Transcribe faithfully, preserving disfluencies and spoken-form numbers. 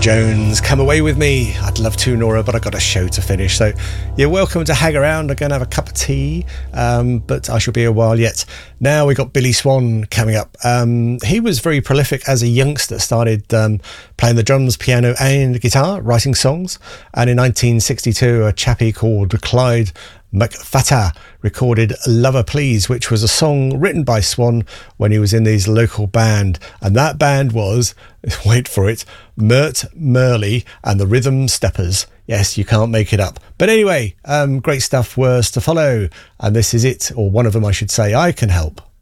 Jones, Come Away With Me. I'd love to, Nora, but I've got a show to finish. So you're welcome to hang around. I'm going to have a cup of tea, um, but I shall be a while yet. Now we've got Billy Swan coming up. Um, he was very prolific as a youngster, started um, playing the drums, piano and guitar, writing songs. And in nineteen sixty-two, a chappie called Clyde McFatta recorded Lover Please, which was a song written by Swan when he was in his local band. And that band was, wait for it, Mert Murley and the Rhythm Steppers. Yes, you can't make it up. But anyway, um, great stuff was to follow. And this is it, or one of them I should say, I Can Help.